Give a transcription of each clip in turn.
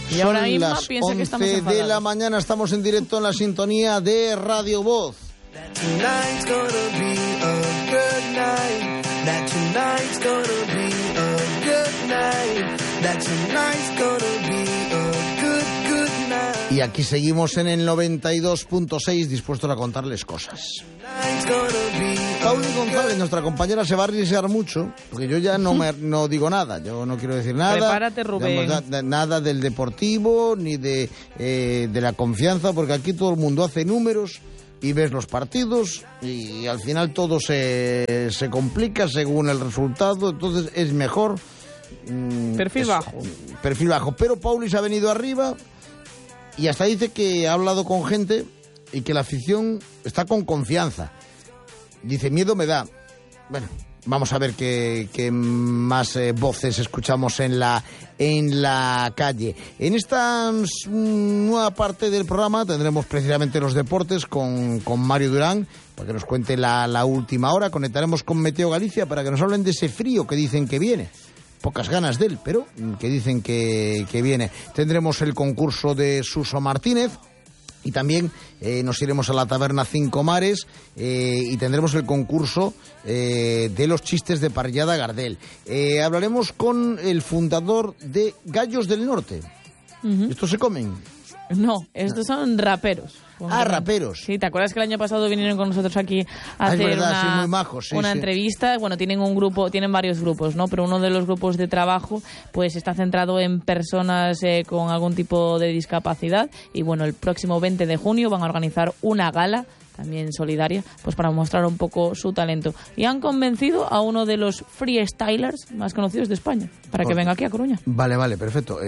Y ahora Son Inma las piensa que estamos 11 enfadados. de la mañana, estamos en directo en la sintonía de Radio Voz. Tonight's gonna be a good night. That tonight's gonna be a good night. That tonight's gonna be a good night. Y aquí seguimos en el 92.6 dispuestos a contarles cosas. Tonight's gonna be Pauli González, nuestra compañera, se va a arriesgar mucho, porque yo ya no digo nada, yo no quiero decir nada. Prepárate, Rubén. Nada del deportivo, ni de la confianza, porque aquí todo el mundo hace números y ves los partidos y al final todo se complica según el resultado, entonces es mejor... Perfil bajo. Perfil bajo, pero Pauli se ha venido arriba y hasta dice que ha hablado con gente y que la afición está con confianza. Dice, miedo me da. Bueno, vamos a ver qué más voces escuchamos en la calle. En esta nueva parte del programa tendremos precisamente los deportes con Mario Durán, para que nos cuente la última hora. Conectaremos con Meteo Galicia para que nos hablen de ese frío que dicen que viene. Pocas ganas de él, pero que dicen que viene. Tendremos el concurso de Suso Martínez. Y también nos iremos a la taberna Cinco Mares y tendremos el concurso de los chistes de parrillada Gardel. Hablaremos con el fundador de Gallos del Norte. ¿Estos se comen? No, estos son raperos. Raperos. Sí, ¿te acuerdas que el año pasado vinieron con nosotros aquí a hacer verdad, sí, muy majos, una entrevista? Bueno, tienen varios grupos, ¿no? Pero uno de los grupos de trabajo pues está centrado en personas con algún tipo de discapacidad y bueno, el próximo 20 de junio van a organizar una gala también solidaria, pues para mostrar un poco su talento. Y han convencido a uno de los freestylers más conocidos de España, para que venga aquí a Coruña. Vale, perfecto.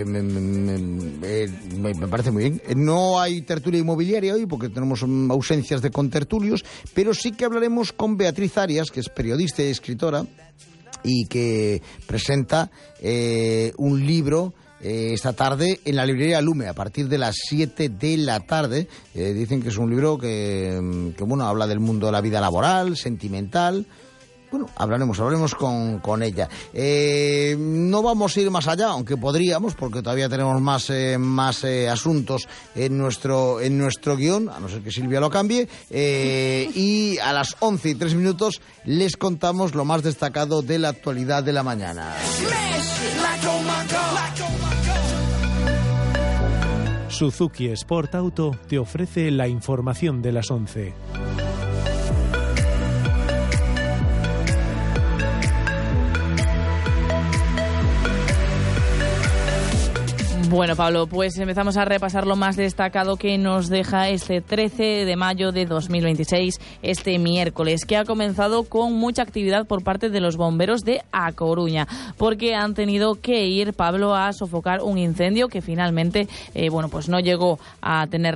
Me parece muy bien. No hay tertulia inmobiliaria hoy porque tenemos ausencias de contertulios, pero sí que hablaremos con Beatriz Arias, que es periodista y escritora, y que presenta un libro esta tarde en la librería Lume a partir de las 7 de la tarde. Dicen que es un libro que bueno, habla del mundo de la vida laboral, sentimental. Bueno, hablaremos con ella. No vamos a ir más allá, aunque podríamos, porque todavía tenemos más asuntos en nuestro guión, a no ser que Silvia lo cambie. Y a las 11:03 les contamos lo más destacado de la actualidad de la mañana. Suzuki Sport Auto te ofrece la información de las 11. Bueno, Pablo, pues empezamos a repasar lo más destacado que nos deja este 13 de mayo de 2026, este miércoles, que ha comenzado con mucha actividad por parte de los bomberos de A Coruña, porque han tenido que ir, Pablo, a sofocar un incendio que finalmente, pues no llegó a tener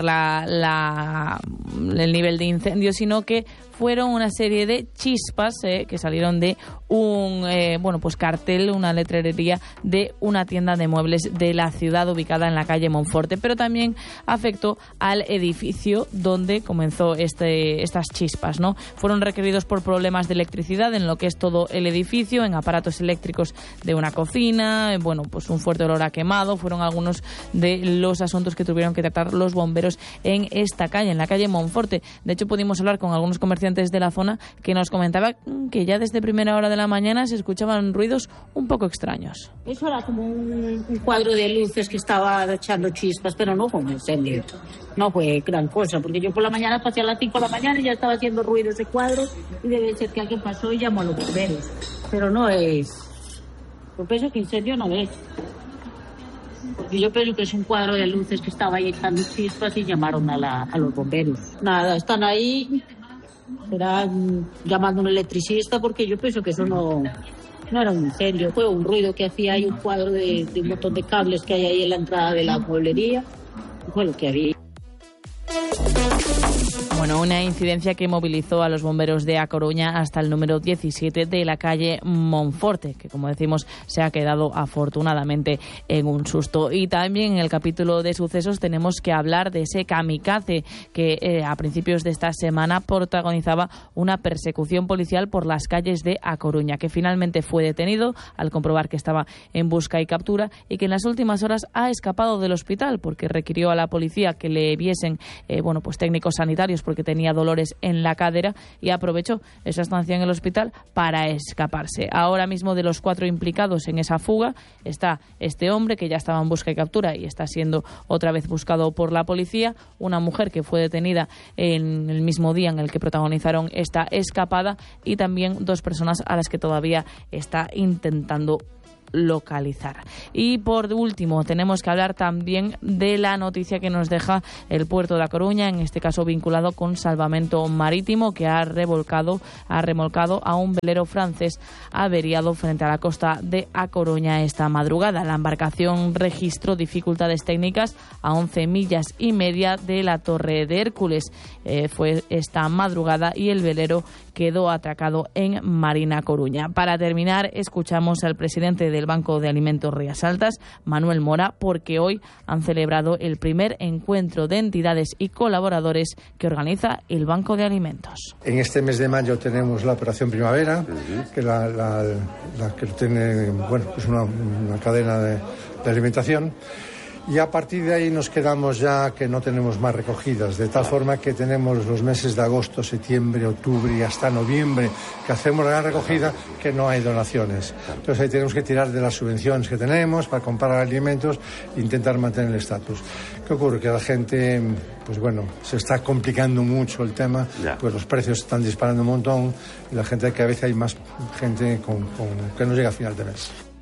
el nivel de incendio, sino que fueron una serie de chispas que salieron de un cartel, una letrería de una tienda de muebles de la ciudad ubicada en la calle Monforte, pero también afectó al edificio donde comenzó estas chispas, ¿no? Fueron requeridos por problemas de electricidad en lo que es todo el edificio, en aparatos eléctricos de una cocina, pues un fuerte olor a quemado, fueron algunos de los asuntos que tuvieron que tratar los bomberos en esta calle, en la calle Monforte. De hecho, pudimos hablar con algunos comerciantes de la zona que nos comentaba que ya desde primera hora de la mañana se escuchaban ruidos un poco extraños. Eso era como un cuadro de luces que estaba echando chispas, pero no fue un incendio. No fue gran cosa, porque yo por la mañana pasé a las 5 de la mañana y ya estaba haciendo ruido ese cuadro y debe ser que alguien pasó y llamó a los bomberos. Pero no es... Yo pienso que incendio no es. Porque yo pienso que es un cuadro de luces que estaba ahí echando chispas y llamaron a los bomberos. Nada, están ahí... Serán llamando a un electricista porque yo pienso que eso no era un incendio, fue un ruido que hacía ahí un cuadro de un montón de cables que hay ahí en la entrada de la mueblería, fue lo que había. Bueno, una incidencia que movilizó a los bomberos de A Coruña hasta el número 17 de la calle Monforte, que como decimos se ha quedado afortunadamente en un susto. Y también en el capítulo de sucesos tenemos que hablar de ese kamikaze que a principios de esta semana protagonizaba una persecución policial por las calles de A Coruña, que finalmente fue detenido al comprobar que estaba en busca y captura y que en las últimas horas ha escapado del hospital porque requirió a la policía que le viesen pues técnicos sanitarios porque tenía dolores en la cadera y aprovechó esa estancia en el hospital para escaparse. Ahora mismo, de los 4 implicados en esa fuga está este hombre que ya estaba en busca y captura y está siendo otra vez buscado por la policía, una mujer que fue detenida en el mismo día en el que protagonizaron esta escapada y también 2 personas a las que todavía está intentando localizar. Y por último tenemos que hablar también de la noticia que nos deja el puerto de A Coruña, en este caso vinculado con Salvamento Marítimo, que ha remolcado a un velero francés averiado frente a la costa de A Coruña esta madrugada. La embarcación registró dificultades técnicas a 11 millas y media de la Torre de Hércules. Fue esta madrugada y el velero quedó atracado en Marina Coruña. Para terminar, escuchamos al presidente del Banco de Alimentos Rías Altas, Manuel Mora, porque hoy han celebrado el primer encuentro de entidades y colaboradores que organiza el Banco de Alimentos. En este mes de mayo tenemos la Operación Primavera, que la que tiene, es una cadena de alimentación. Y a partir de ahí nos quedamos ya que no tenemos más recogidas, de tal forma que tenemos los meses de agosto, septiembre, octubre y hasta noviembre que hacemos la recogida, que no hay donaciones. Entonces ahí tenemos que tirar de las subvenciones que tenemos para comprar alimentos e intentar mantener el estatus. ¿Qué ocurre? Que la gente, se está complicando mucho el tema, pues los precios están disparando un montón y la gente, que a veces hay más gente que no llega a final de mes.